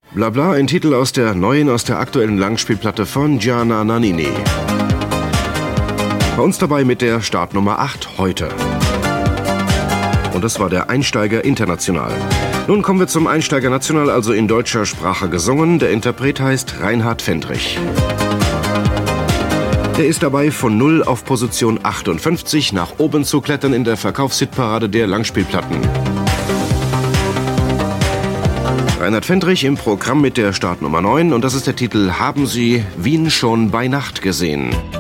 Blabla, ein Titel aus der aktuellen Langspielplatte von Gianna Nannini. Bei uns dabei mit der Startnummer 8 heute. Und das war der Einsteiger International. Nun kommen wir zum Einsteiger National, also in deutscher Sprache gesungen. Der Interpret heißt Reinhard Fendrich. Er ist dabei, von 0 auf Position 58 nach oben zu klettern in der Verkaufshitparade der Langspielplatten. Reinhard Fendrich im Programm mit der Startnummer 9 und das ist der Titel Haben Sie Wien schon bei Nacht gesehen?